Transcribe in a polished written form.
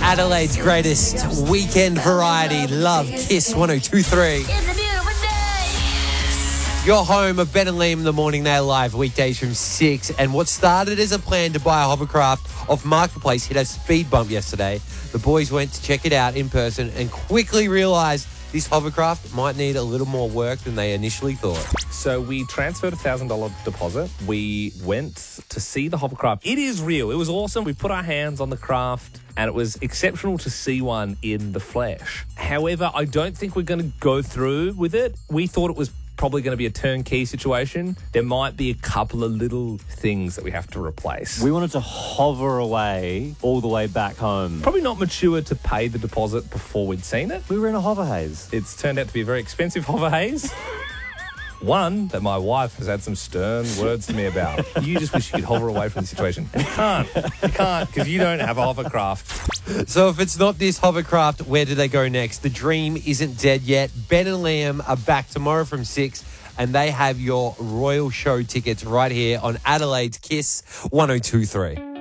Adelaide's greatest weekend variety. Love Kiss 102.3. It's a beautiful day. Your home of Ben and Liam in the Morning. They're live weekdays from 6. And what started as a plan to buy a hovercraft off Marketplace hit a speed bump yesterday. The boys went to check it out in person and quickly realised this hovercraft might need a little more work than they initially thought. So we transferred a $1,000 deposit. We went to see the hovercraft. It is real. It was awesome. We put our hands on the craft and it was exceptional to see one in the flesh. However, I don't think we're going to go through with it. We thought it was probably going to be a turnkey situation. There might be a couple of little things that we have to replace. We wanted to hover away all the way back home. Probably not mature to pay the deposit before we'd seen it. We were in a hover haze. It's turned out to be a very expensive hover haze. One that my wife has had some stern words to me about. You just wish you could hover away from the situation. And you can't. You can't because you don't have a hovercraft. So if it's not this hovercraft, where do they go next? The dream isn't dead yet. Ben and Liam are back tomorrow from 6, and they have your Royal Show tickets right here on Adelaide's Kiss 102.3.